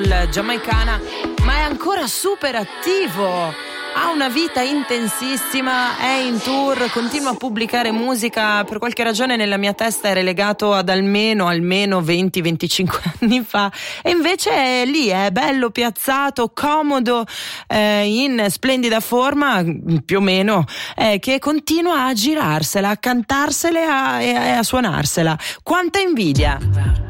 soul giamaicana, ma è ancora super attivo. Ha una vita intensissima, è in tour, continua a pubblicare musica. Per qualche ragione nella mia testa è relegato ad almeno 20-25 anni fa, e invece è lì, è bello piazzato, comodo, in splendida forma, più o meno, che continua a girarsela, a cantarsela e a suonarsela. Quanta invidia!